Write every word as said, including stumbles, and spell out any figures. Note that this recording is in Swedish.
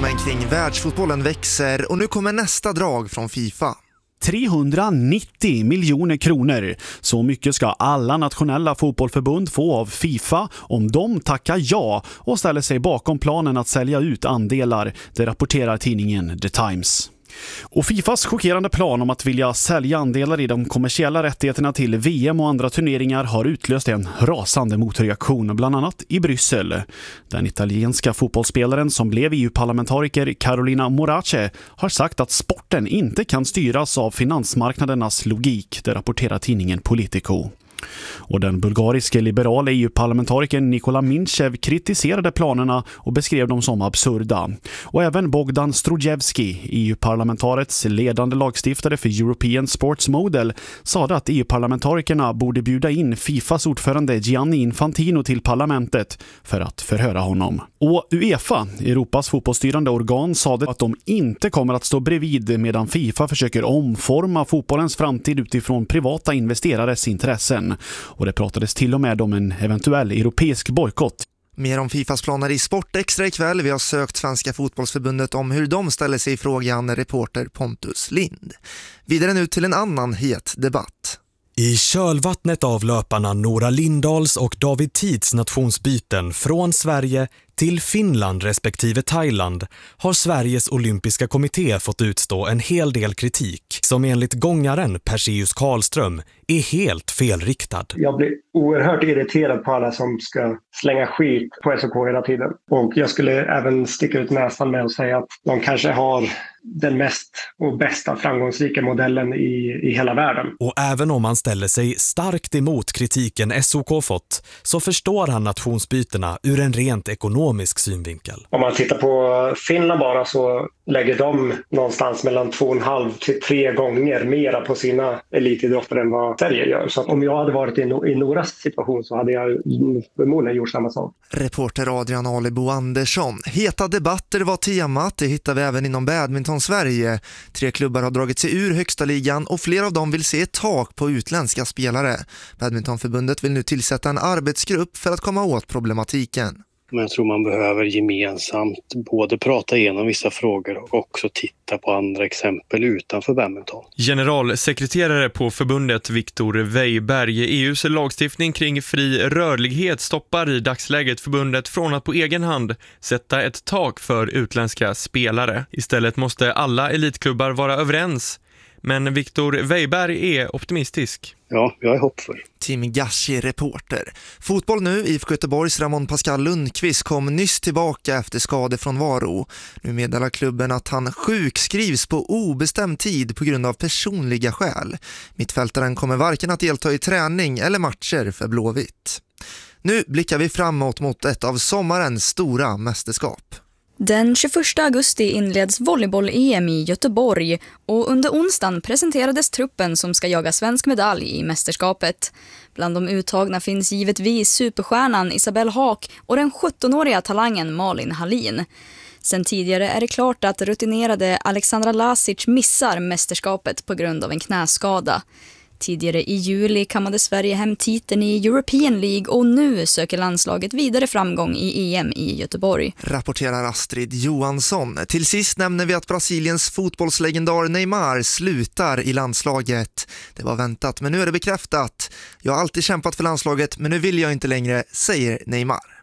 stormen kring världsfotbollen växer och nu kommer nästa drag från FIFA. trehundranittio miljoner kronor. Så mycket ska alla nationella fotbollförbund få av FIFA om de tackar ja och ställer sig bakom planen att sälja ut andelar, det rapporterar tidningen The Times. Och FIFAs chockerande plan om att vilja sälja andelar i de kommersiella rättigheterna till V M och andra turneringar har utlöst en rasande motreaktion, bland annat i Bryssel. Den italienska fotbollsspelaren som blev E U-parlamentariker Carolina Morace har sagt att sporten inte kan styras av finansmarknadernas logik, det rapporterar tidningen Politico. Och den bulgariske liberala E U-parlamentarikern Nikola Minchev kritiserade planerna och beskrev dem som absurda. Och även Bogdan Strojevski, E U-parlamentarets ledande lagstiftare för European Sports Model, sa att E U-parlamentarikerna borde bjuda in FIFAs ordförande Gianni Infantino till parlamentet för att förhöra honom. Och UEFA, Europas fotbollsstyrande organ, sa att de inte kommer att stå bredvid medan FIFA försöker omforma fotbollens framtid utifrån privata investerares intressen. Och det pratades till och med om en eventuell europeisk bojkott. Mer om FIFAs planer i Sport Extra ikväll. Vi har sökt Svenska fotbollsförbundet om hur de ställer sig i frågan, reporter Pontus Lind. Vidare nu till en annan het debatt. I kölvattnet av löparna Nora Lindahls och David Tids nationsbyten från Sverige till Finland respektive Thailand har Sveriges olympiska kommitté fått utstå en hel del kritik som enligt gångaren Perseus Karlström är helt felriktad. Jag blir oerhört irriterad på alla som ska slänga skit på S O K hela tiden. Och jag skulle även sticka ut nästan med att säga att de kanske har den mest och bästa framgångsrika modellen i, i hela världen. Och även om han ställer sig starkt emot kritiken S O K fått så förstår han nationsbytena ur en rent ekonomisk synvinkel. Om man tittar på Finland bara så lägger de någonstans mellan två och en halv till tre gånger mera på sina elitidrottare än vad Sverige gör. Så om jag hade varit i, i Noras situation så hade jag förmodligen gjort samma sak. Reporter Adrian Alebo Andersson. Heta debatter var temat, det hittar vi även inom badminton Sverige. Tre klubbar har dragit sig ur högsta ligan och flera av dem vill se ett tak på utländska spelare. Badmintonförbundet vill nu tillsätta en arbetsgrupp för att komma åt problematiken. Men jag tror man behöver gemensamt både prata igenom vissa frågor och också titta på andra exempel utanför badminton. Generalsekreterare på förbundet Viktor Weiberg, E U:s lagstiftning kring fri rörlighet stoppar i dagsläget förbundet från att på egen hand sätta ett tak för utländska spelare. Istället måste alla elitklubbar vara överens. Men Viktor Weiberg är optimistisk. Ja, jag är hoppfull. Tim Gashi, reporter. Fotboll nu. I F K Göteborgs Ramon Pascal Lundqvist kom nyss tillbaka efter skadefrånvaro. Nu meddelar klubben att han sjukskrivs på obestämd tid på grund av personliga skäl. Mittfältaren kommer varken att delta i träning eller matcher för Blåvitt. Nu blickar vi framåt mot ett av sommarens stora mästerskap. Den tjugoförsta augusti inleds volleyboll-E M i Göteborg och under onsdagen presenterades truppen som ska jaga svensk medalj i mästerskapet. Bland de uttagna finns givetvis superstjärnan Isabelle Haak och den sjuttonåriga talangen Malin Hallin. Sen tidigare är det klart att rutinerade Alexandra Lasic missar mästerskapet på grund av en knäskada. Tidigare i juli kammade Sverige hem titeln i European League och nu söker landslaget vidare framgång i E M i Göteborg. Rapporterar Astrid Johansson. Till sist nämner vi att Brasiliens fotbollslegendar Neymar slutar i landslaget. Det var väntat men nu är det bekräftat. Jag har alltid kämpat för landslaget men nu vill jag inte längre, säger Neymar.